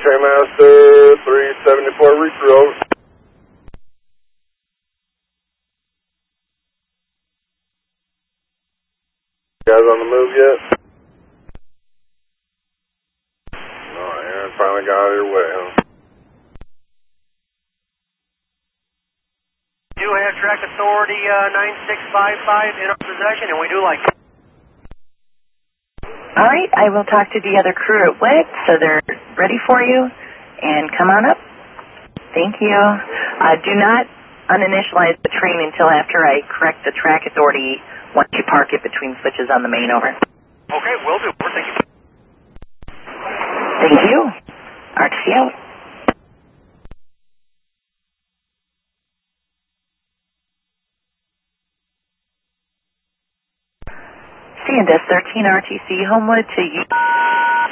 Trainmaster 374, reach road. Guys on the move yet? Alright, Aaron finally got out of your way, huh? Do have track authority 9655 in our possession, and we do like it. All right, I will talk to the other crew at WIC, so they're ready for you, and come on up. Thank you. Do not uninitialize the train until after I correct the track authority once you park it between switches on the main, over. Okay, will do. Thank you. Thank you. RTC out. CNS 13 RTC Homewood to you.